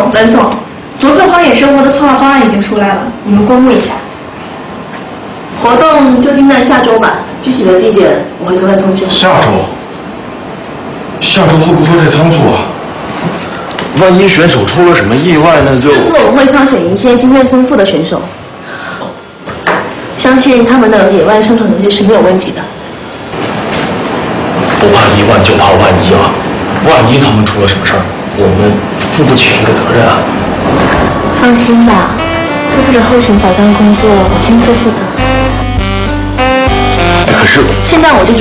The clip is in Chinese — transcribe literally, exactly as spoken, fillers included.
文总，独自荒野生活的策划方案已经出来了，你们公布一下。 活动就定在下周吧，具体的地点我回头再通知。 下周？下周会不会太仓促啊？万一选手出了什么意外，那就…… 这次我们会挑选一些经验丰富的选手，相信他们的野外生存能力是没有问题的。 不怕一万就怕万一啊！万一他们出了什么事儿，我们负不起这个责任啊！ 放心吧，这次的后勤保障工作我亲自负责。 可是现在我就。